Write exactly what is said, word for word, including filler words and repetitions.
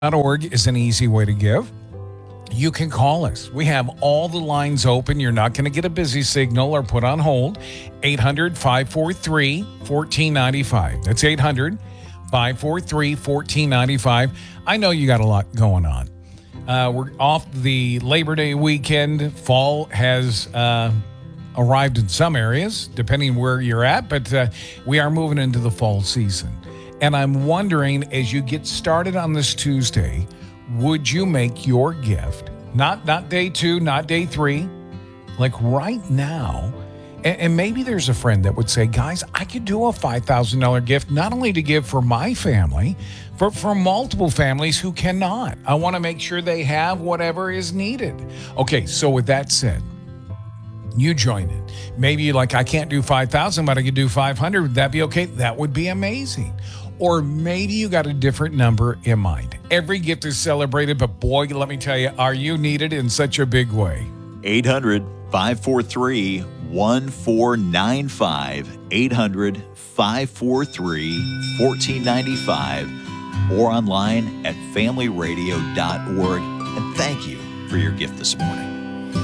Org is an easy way to give. You can call us. We have all the lines open. You're not going to get a busy signal or put on hold. eight hundred, five four three, one four nine five. That's eight hundred, five four three, one four nine five. I know you got a lot going on. Uh, we're off the Labor Day weekend. Fall has uh, arrived in some areas, depending where you're at, but uh, we are moving into the fall season. And I'm wondering, as you get started on this Tuesday, would you make your gift, not not day two, not day three, like right now? And, and maybe there's a friend that would say, guys, I could do a five thousand dollars gift, not only to give for my family, but for multiple families who cannot. I want to make sure they have whatever is needed. Okay, so with that said, you join in. Maybe you're like, I can't do five thousand, but I could do five hundred. Would that be okay? That would be amazing. Or maybe you got a different number in mind. Every gift is celebrated, but boy, let me tell you, are you needed in such a big way? eight hundred, five four three, one four nine five. eight hundred, five four three, one four nine five. Or online at family radio dot org. And thank you for your gift this morning.